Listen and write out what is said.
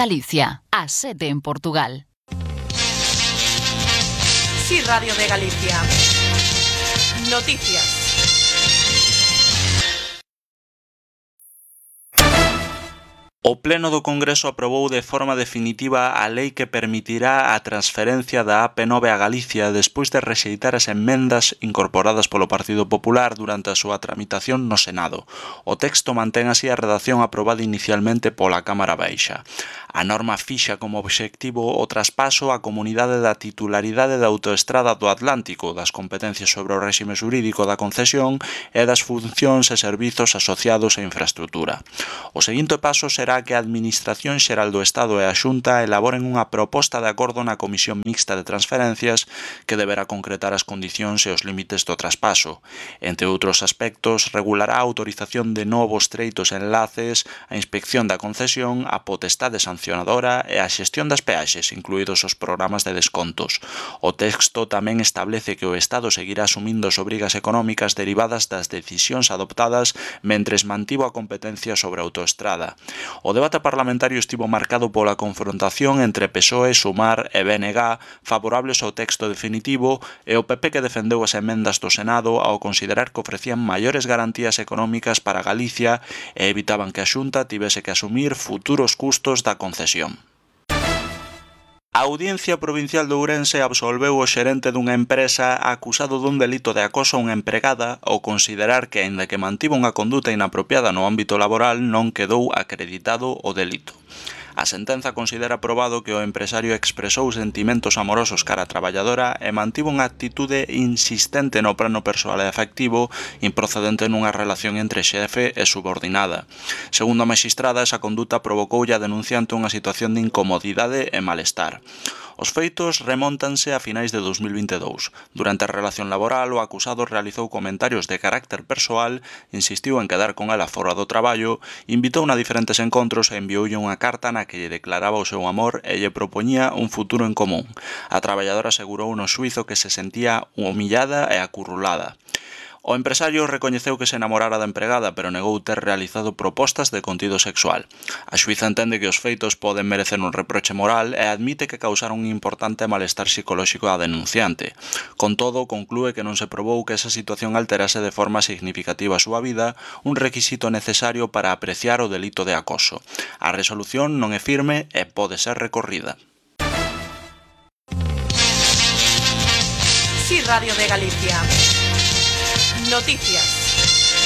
Galicia, a 7 en Portugal. Sí, Radio de Galicia. Noticias. O Pleno do Congreso aprobou de forma definitiva a lei que permitirá a transferencia da AP9 a Galicia despois de rexeitar as emendas incorporadas polo Partido Popular durante a súa tramitación no Senado. O texto mantén así a redacción aprobada inicialmente pola Cámara Baixa. A norma fixa como obxectivo o traspaso á comunidade da titularidade da autoestrada do Atlántico, das competencias sobre o réxime xurídico da concesión e das funcións e servizos asociados á infraestrutura. O seguinte paso será que a Administración Xeral do Estado e a Xunta elaboren unha proposta de acordo na Comisión Mixta de Transferencias que deberá concretar as condicións e os límites do traspaso. Entre outros aspectos, regulará a autorización de novos treitos e enlaces, a inspección da concesión, a potestade sancionadora e a xestión das peaxes, incluídos os programas de descontos. O texto tamén establece que o Estado seguirá asumindo as obrigas económicas derivadas das decisións adoptadas mentres mantivo a competencia sobre a autoestrada. O debate parlamentario estivo marcado pola confrontación entre PSOE, Sumar e BNG favorables ao texto definitivo e o PP que defendeu as emendas do Senado ao considerar que ofrecían maiores garantías económicas para Galicia e evitaban que a Xunta tivese que asumir futuros custos da concesión. A Audiencia Provincial de Ourense absolveu o xerente dunha empresa acusado dun delito de acoso a unha empregada ao considerar que, aínda que mantivo unha conduta inapropiada no ámbito laboral, non quedou acreditado o delito. A sentenza considera probado que o empresario expresou sentimentos amorosos cara a traballadora e mantivo unha actitude insistente no plano persoal e afectivo improcedente nunha relación entre xefe e subordinada. Segundo a magistrada, esa conduta provocoulle a denunciante unha situación de incomodidade e malestar. Os feitos remóntanse a finais de 2022. Durante a relación laboral, o acusado realizou comentarios de carácter persoal, insistiu en quedar con ela fora do traballo, invitouna a diferentes encontros e envioulle unha carta na que lle declaraba o seu amor e lle propoñía un futuro en común. A traballadora asegurou no xuízo que se sentía humillada e acurrulada. O empresario recoñeceu que se enamorara da empregada, pero negou ter realizado propostas de contido sexual. A xuíza entende que os feitos poden merecer un reproche moral e admite que causaron un importante malestar psicolóxico á denunciante. Con todo, conclúe que non se probou que esa situación alterase de forma significativa a súa vida, un requisito necesario para apreciar o delito de acoso. A resolución non é firme e pode ser recorrida. Sí, Radio de Galicia. Noticias.